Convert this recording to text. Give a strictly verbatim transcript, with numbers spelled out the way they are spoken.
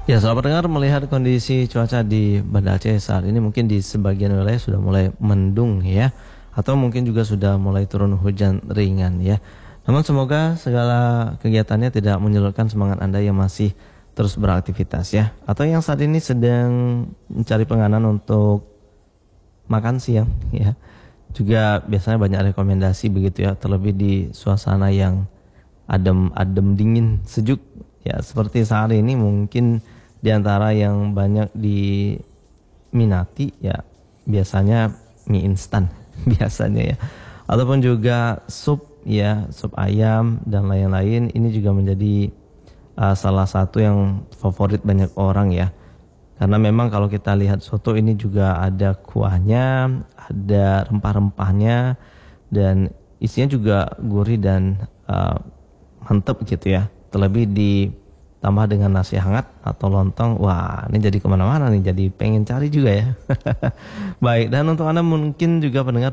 Ya, selamat dengar. Melihat kondisi cuaca di Banda Aceh saat ini mungkin di sebagian wilayah sudah mulai mendung ya, atau mungkin juga sudah mulai turun hujan ringan ya. Namun semoga segala kegiatannya tidak menyurutkan semangat Anda yang masih terus beraktivitas ya, atau yang saat ini sedang mencari penganan untuk makan siang ya. Juga biasanya banyak rekomendasi begitu ya, terlebih di suasana yang adem-adem dingin sejuk ya, seperti saat ini mungkin di antara yang banyak diminati ya biasanya mie instan biasanya ya, ataupun juga sup ya, sup ayam dan lain-lain. Ini juga menjadi uh, salah satu yang favorit banyak orang ya, karena memang kalau kita lihat soto ini juga ada kuahnya, ada rempah-rempahnya, dan isinya juga gurih dan uh, mantep gitu ya. Terlebih ditambah dengan nasi hangat atau lontong, wah ini jadi kemana-mana nih, jadi pengen cari juga ya. Baik, dan untuk Anda mungkin juga pendengar